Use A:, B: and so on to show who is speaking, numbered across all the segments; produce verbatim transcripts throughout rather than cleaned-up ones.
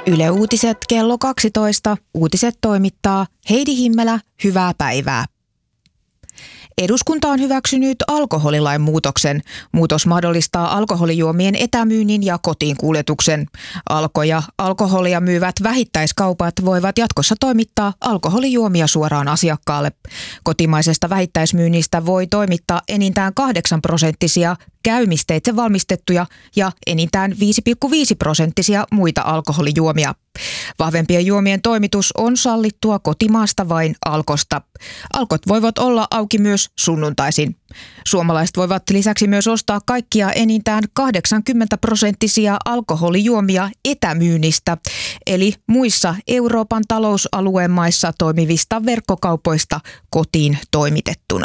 A: Yle Uutiset kello kaksitoista. Uutiset toimittaa Heidi Himmelä. Hyvää päivää. Eduskunta on hyväksynyt alkoholilain muutoksen. Muutos mahdollistaa alkoholijuomien etämyynnin ja kotiin kuljetuksen. Alko ja alkoholia myyvät vähittäiskaupat voivat jatkossa toimittaa alkoholijuomia suoraan asiakkaalle. Kotimaisesta vähittäismyynnistä voi toimittaa enintään kahdeksan prosenttisia käymisteitse valmistettuja ja enintään viisi pilkku viisi prosenttisia muita alkoholijuomia. Vahvempien juomien toimitus on sallittua kotimaasta vain Alkosta. Alkot voivat olla auki myös sunnuntaisin. Suomalaiset voivat lisäksi myös ostaa kaikkia enintään kahdeksankymmentä prosenttisia alkoholijuomia etämyynnistä, eli muissa Euroopan talousalueen maissa toimivista verkkokaupoista kotiin toimitettuna.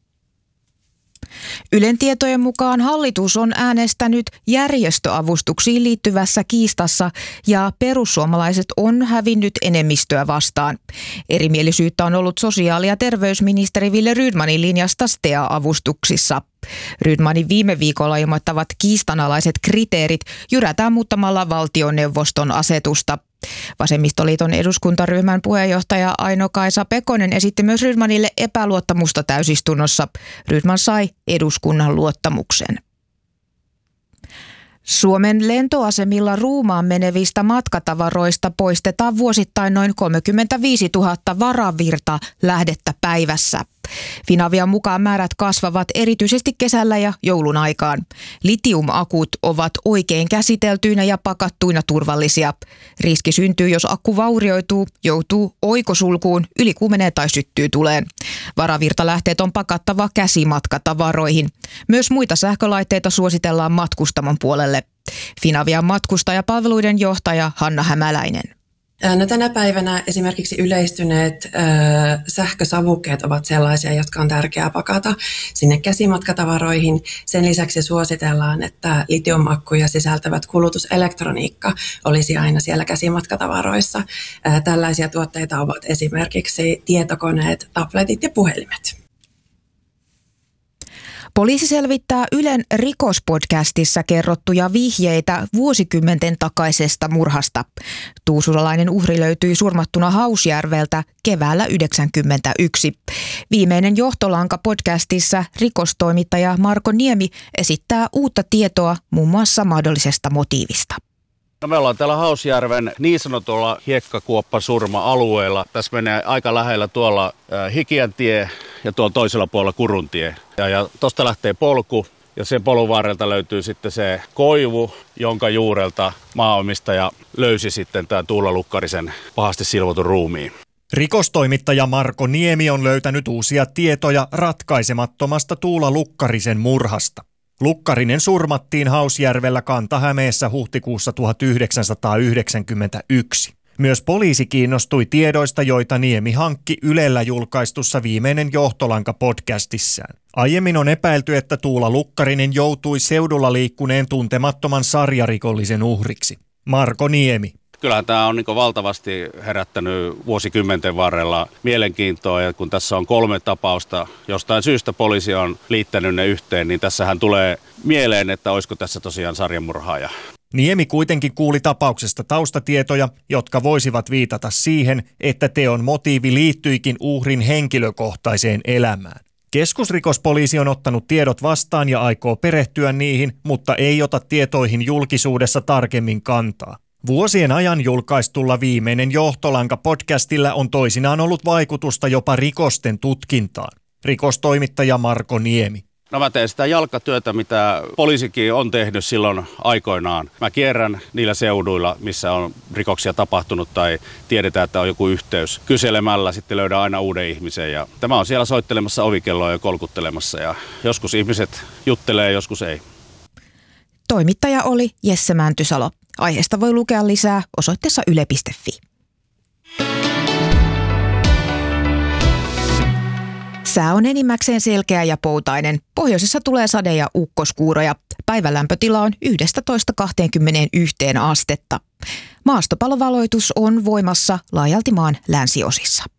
A: Ylen tietojen mukaan hallitus on äänestänyt järjestöavustuksiin liittyvässä kiistassa ja perussuomalaiset on hävinnyt enemmistöä vastaan. Erimielisyyttä on ollut sosiaali- ja terveysministeri Wille Rydmanin linjasta S T E A-avustuksissa. Rydmanin viime viikolla ilmoittavat kiistanalaiset kriteerit jyrätään muuttamalla valtioneuvoston asetusta. Vasemmistoliiton eduskuntaryhmän puheenjohtaja Aino-Kaisa Pekonen esitti myös Rydmanille epäluottamusta täysistunnossa. Rydman sai eduskunnan luottamuksen. Suomen lentoasemilla Ruumaan menevistä matkatavaroista poistetaan vuosittain noin kolmekymmentäviisituhatta varavirta lähdettä päivässä. Finavian mukaan määrät kasvavat erityisesti kesällä ja joulun aikaan. Litiumakut ovat oikein käsiteltyinä ja pakattuina turvallisia. Riski syntyy, jos akku vaurioituu, joutuu oikosulkuun, ylikuumenee tai syttyy tuleen. Varavirtalähteet on pakattava käsimatkatavaroihin. Myös muita sähkölaitteita suositellaan matkustamon puolelle. Finavian matkustajapalveluiden johtaja Hanna Hämäläinen.
B: No, tänä päivänä esimerkiksi yleistyneet äh, sähkösavukkeet ovat sellaisia, jotka on tärkeää pakata sinne käsimatkatavaroihin. Sen lisäksi suositellaan, että litiumakkuja sisältävät kulutuselektroniikka olisi aina siellä käsimatkatavaroissa. Äh, tällaisia tuotteita ovat esimerkiksi tietokoneet, tabletit ja puhelimet.
A: Poliisi selvittää Ylen rikospodcastissa kerrottuja vihjeitä vuosikymmenten takaisesta murhasta. Tuusulalainen uhri löytyi surmattuna Hausjärveltä keväällä yhdeksänkymmentäyksi. Viimeinen johtolanka podcastissa rikostoimittaja Marko Niemi esittää uutta tietoa muun muassa mahdollisesta motiivista.
C: No, me ollaan täällä Hausjärven niin sanotulla hiekkakuoppasurma-alueella. Tässä menee aika lähellä tuolla äh, Hikiäntie ja tuolla toisella puolella Kuruntie. Ja, ja tuosta lähtee polku ja sen polun varrelta löytyy sitten se koivu, jonka juurelta maanomistaja löysi sitten tämän Tuula Lukkarisen pahasti silvotun ruumiin.
D: Rikostoimittaja Marko Niemi on löytänyt uusia tietoja ratkaisemattomasta Tuula Lukkarisen murhasta. Lukkarinen surmattiin Hausjärvellä Kanta-Hämeessä huhtikuussa tuhatyhdeksänsataayhdeksänkymmentäyksi. Myös poliisi kiinnostui tiedoista, joita Niemi hankki Ylellä julkaistussa Viimeinen johtolanka podcastissaan. Aiemmin on epäilty, että Tuula Lukkarinen joutui seudulla liikkuneen tuntemattoman sarjarikollisen uhriksi. Marko Niemi.
C: Kyllähän tämä on niin valtavasti herättänyt vuosikymmenten varrella mielenkiintoa, ja kun tässä on kolme tapausta, jostain syystä poliisi on liittänyt ne yhteen, niin tässähän tulee mieleen, että olisiko tässä tosiaan sarjamurhaaja.
D: Niemi kuitenkin kuuli tapauksesta taustatietoja, jotka voisivat viitata siihen, että teon motiivi liittyikin uhrin henkilökohtaiseen elämään. Keskusrikospoliisi on ottanut tiedot vastaan ja aikoo perehtyä niihin, mutta ei ota tietoihin julkisuudessa tarkemmin kantaa. Vuosien ajan julkaistulla Viimeinen johtolanka podcastilla on toisinaan ollut vaikutusta jopa rikosten tutkintaan. Rikostoimittaja Marko Niemi.
C: No, mä teen sitä jalkatyötä, mitä poliisikin on tehnyt silloin aikoinaan. Mä kierrän niillä seuduilla, missä on rikoksia tapahtunut tai tiedetään, että on joku yhteys. Kyselemällä sitten löydän aina uuden ihmisen, ja tämä on siellä soittelemassa ovikelloa ja kolkuttelemassa, ja joskus ihmiset juttelee, joskus ei.
A: Toimittaja oli Jesse Mäntysalo. Aiheesta voi lukea lisää osoitteessa yle piste fi. Sää on enimmäkseen selkeä ja poutainen. Pohjoisessa tulee sade- ja ukkoskuuroja. Päivän lämpötila on yksitoista kaksikymmentäyksi astetta. Maastopallovaloitus on voimassa laajalti maan länsiosissa.